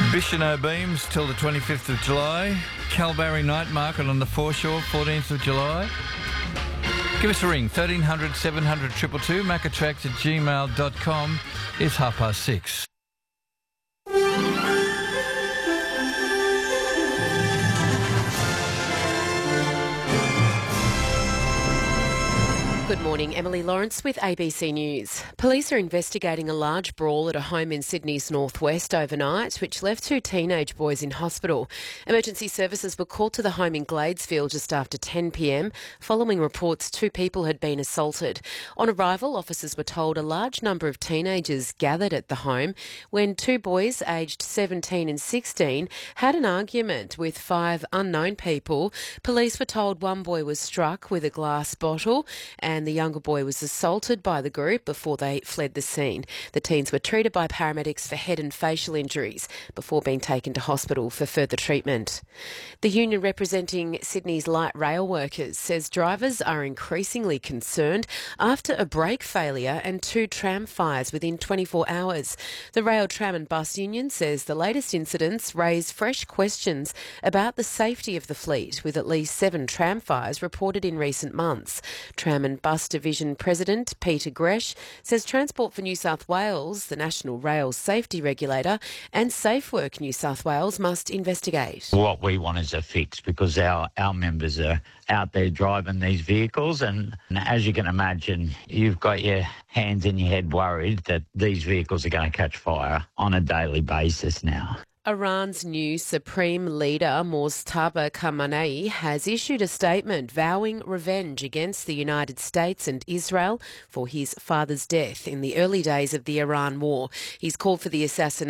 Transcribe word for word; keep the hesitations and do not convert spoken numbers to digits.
Bishano Beams till the twenty-fifth of July. Kalbarri Night Market on the foreshore, fourteenth of July. Give us a ring, thirteen hundred seven hundred two two two, macatract at gmail dot com. It's half past six. Good morning, Emily Lawrence with A B C News. Police are investigating a large brawl at a home in Sydney's northwest overnight, which left two teenage boys in hospital. Emergency services were called to the home in Gladesfield just after ten p m, following reports two people had been assaulted. On arrival, officers were told a large number of teenagers gathered at the home when two boys aged seventeen and sixteen had an argument with five unknown people. Police were told one boy was struck with a glass bottle and And the younger boy was assaulted by the group before they fled the scene. The teens were treated by paramedics for head and facial injuries before being taken to hospital for further treatment. The union representing Sydney's light rail workers says drivers are increasingly concerned after a brake failure and two tram fires within twenty-four hours. The Rail, Tram and Bus Union says the latest incidents raise fresh questions about the safety of the fleet, with at least seven tram fires reported in recent months. Tram and Bus Division President Peter Gresh says Transport for New South Wales, the National Rail Safety Regulator, and SafeWork New South Wales must investigate. What we want is a fix, because our, our members are out there driving these vehicles, and as you can imagine, you've got your hands in your head worried that these vehicles are going to catch fire on a daily basis now. Iran's new Supreme Leader, Mojtaba Khamenei, has issued a statement vowing revenge against the United States and Israel for his father's death in the early days of the Iran war. He's called for the assassination